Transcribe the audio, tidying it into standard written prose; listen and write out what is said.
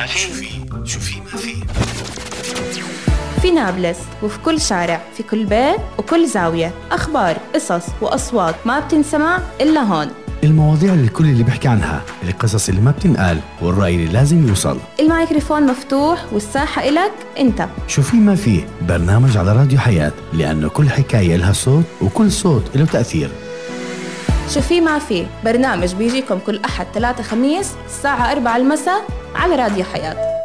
شو في ما في. في نابلس وفي كل شارع، في كل بيت وكل زاوية، أخبار، قصص وأصوات ما بتنسمع إلا هون. المواضيع اللي الكل اللي بيحكي عنها، القصص اللي ما بتنقال، والرأي اللي لازم يوصل. الميكروفون مفتوح والساحة إلك أنت. شو في ما في، برنامج على راديو حياة، لأنه كل حكاية لها صوت وكل صوت له تأثير. شو في ما في، برنامج بيجيكم كل أحد 3 خميس الساعة 4 المساء على راديو حياة.